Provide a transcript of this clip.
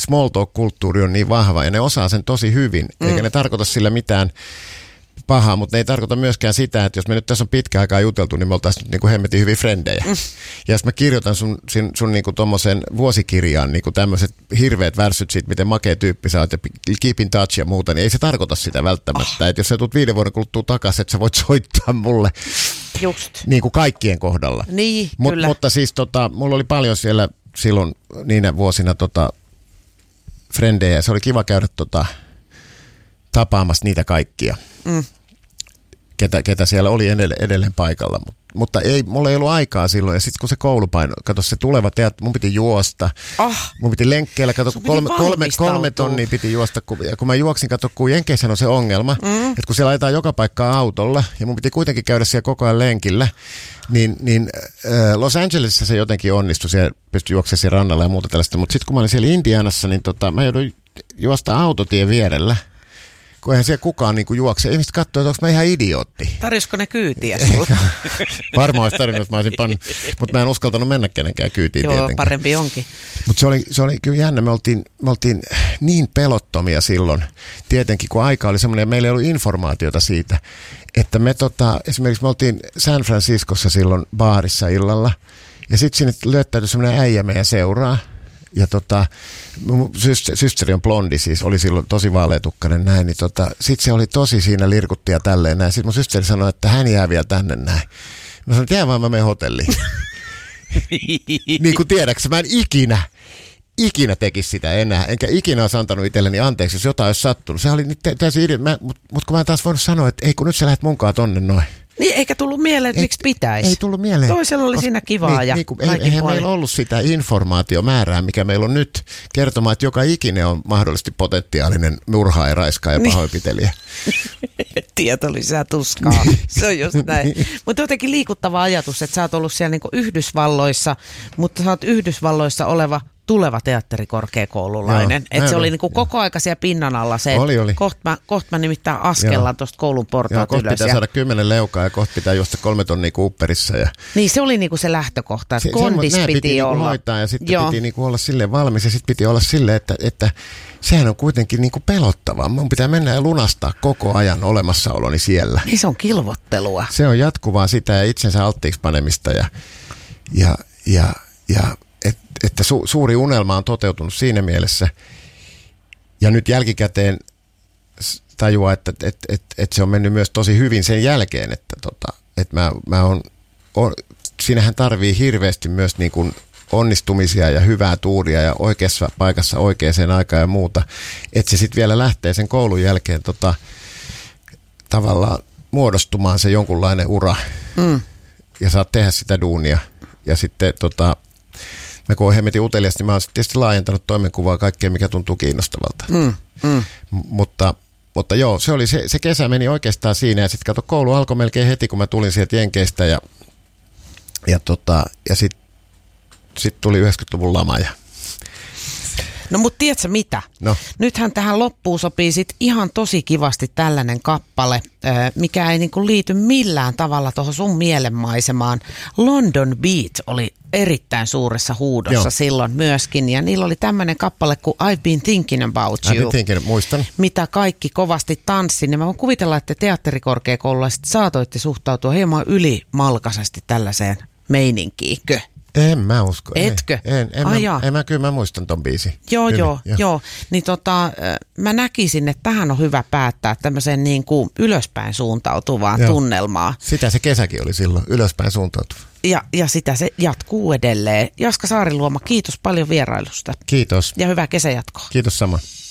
small talk-kulttuuri on niin vahva ja ne osaa sen tosi hyvin, eikä ne tarkoita sillä mitään pahaa, mutta ne ei tarkoita myöskään sitä, että jos me nyt tässä on pitkä aikaa juteltu, niin me oltaisiin nyt niin kuin hemmetin hyviä frendejä. Ja jos mä kirjoitan sun niin kuin tommosen vuosikirjaan niin kuin tämmöiset hirveät värssyt siitä, miten makea tyyppi sä oot ja keep in touch ja muuta, niin ei se tarkoita sitä välttämättä. Että jos sä tulet 5 vuoden kuluttua takaisin, että sä voit soittaa mulle niin kuin kaikkien kohdalla. Niin, kyllä. Mutta siis mulla oli paljon siellä silloin niinä vuosina frendejä ja se oli kiva käydä tapaamassa niitä kaikkia, ketä siellä oli edelleen paikalla. Mutta mulla ei ollut aikaa silloin. Ja sitten kun se koulupaino, kato se tuleva mun piti juosta. Mun piti lenkkeillä, kato 3 tonnia piti juosta. Kun mä juoksin, kato kun Jenkeissä on se ongelma, että kun siellä ajetaan joka paikkaa autolla, ja mun piti kuitenkin käydä siellä koko ajan lenkillä, niin Los Angelesissa se jotenkin onnistui. Siellä pystyi juoksemaan siellä rannalla ja muuta tällaista. Mutta sitten kun mä olin siellä Indianassa, niin mä jouduin juosta autotien vierellä. Kun eihän siellä kukaan niin juokse. Ihmiset katsoo, että onko mä ihan idiootti. Tarjosko ne kyytiä sinulle? Varmaan olisi tarvinnut, että mä olisin pannut, mutta mä en uskaltanut mennä kenenkään kyytiin tietenkin. Joo, parempi onkin. Mutta se oli kyllä jännä. Me oltiin niin pelottomia silloin, tietenkin kun aika oli semmoinen, ja meillä ei ollut informaatiota siitä, että me esimerkiksi me oltiin San Franciscossa silloin baarissa illalla, ja sitten sinne löytäytyi semmoinen äijä meidän seuraa. Ja mun systeri on blondi, siis oli silloin tosi vaaleatukkainen näin, niin sit se oli tosi siinä lirkutti ja tälleen näin. Sitten mun systeri sanoi, että hän jää vielä tänne näin. Mä sanoin, että jää vaan, mä menen hotelliin. Niin kuin tiedäksä, mä en ikinä tekisi sitä enää, enkä ikinä olisi antanut itselleni anteeksi, jos jotain olisi sattunut. Se oli täysin mutta kun mä en taas voinut sanoa, että ei kun nyt sä lähdet munkaan tonne noin. Niin, eikä tullut mieleen, että miksi pitäisi. Ei tullut mieleen. Toisella oli siinä kivaa ja eihän meillä ollut sitä informaatiomäärää, mikä meillä on nyt kertomaan, että joka ikinen on mahdollisesti potentiaalinen murhaaja, raiskaaja ja pahoinpitelijä. Tieto lisää tuskaa. Se on just näin. Mutta jotenkin liikuttava ajatus, että sä oot ollut siellä niinku Yhdysvalloissa, mutta sä oot Yhdysvalloissa oleva tuleva teatterikorkeakoululainen. Että se oli niinku koko aika siellä pinnan alla se, että kohta mä nimittäin askellaan tuosta koulun portaat ylös. Kohta pitää saada 10 leukaa ja kohta pitää juosta 3 tonnia Cooperissa. Niin se oli niinku se lähtökohta, että kondis piti olla. Hoitaa ja sitten piti niinku olla silleen valmis ja sitten piti olla silleen, että sehän on kuitenkin niinku pelottavaa. Mun pitää mennä ja lunastaa koko ajan olemassaoloni siellä. Niin se on kilvottelua. Se on jatkuvaa sitä ja itsensä alttiiksi panemista ja että suuri unelma on toteutunut siinä mielessä. Ja nyt jälkikäteen tajuaa, että se on mennyt myös tosi hyvin sen jälkeen, että mä on siinähän tarvii hirveästi myös niin kuin onnistumisia ja hyvää tuuria ja oikeassa paikassa oikeaan aikaan ja muuta. Että se sitten vielä lähtee sen koulun jälkeen tavallaan muodostumaan se jonkunlainen ura. Ja saat tehdä sitä duunia. Ja sitten mä kun oon hemmetin utelias, niin mä oon tietysti laajentanut toimenkuvaa kaikkea, mikä tuntuu kiinnostavalta. Mutta joo, se kesä meni oikeastaan siinä. Ja sitten kato, koulu alkoi melkein heti, kun mä tulin sieltä Jenkeistä. Ja sitten tuli 90-luvun lama. No mutta tiedätkö mitä? No. Nythän tähän loppuun sopii sit ihan tosi kivasti tällainen kappale, mikä ei niinku liity millään tavalla tuohon sun mielenmaisemaan. London Beat oli erittäin suuressa huudossa silloin myöskin, ja niillä oli tämmöinen kappale kuin I've been thinking about you, muistan. Mitä kaikki kovasti tanssin. Ja mä voin kuvitella, että teatterikorkeakoululaiset saatoitte suhtautua hieman ylimalkaisesti tällaiseen meininkiinkö? En mä usko. Etkö? Kyllä mä muistan ton biisin. Joo. Niin mä näkisin, että tähän on hyvä päättää tämmöiseen niin kuin ylöspäin suuntautuvaan tunnelmaan. Sitä se kesäkin oli silloin, ylöspäin suuntautuva. Ja sitä se jatkuu edelleen. Jaska Saariluoma, kiitos paljon vierailusta. Kiitos. Ja hyvää kesäjatkoa. Kiitos sama.